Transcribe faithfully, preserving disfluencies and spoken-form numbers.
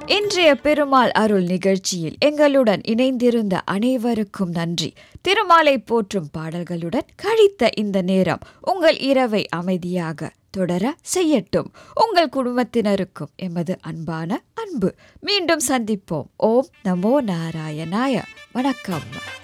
இன்றைய பெருமாள் அருள் நிகழ்ச்சியில் எங்களுடன் இணைந்திருந்த அனைவருக்கும் நன்றி. திருமாலை போற்றும் பாடல்களுடன் கழித்த இந்த நேரம் உங்கள் இரவை அமைதியாக தொடர செய்யட்டும். உங்கள் குடும்பத்தினருக்கும் எமது அன்பான அன்பு. மீண்டும் சந்திப்போம். ஓம் நமோ நாராயணாய. வணக்கம்.